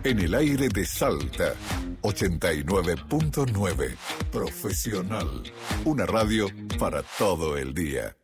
En el aire de Salta, 89.9. Profesional. Una radio para todo el día.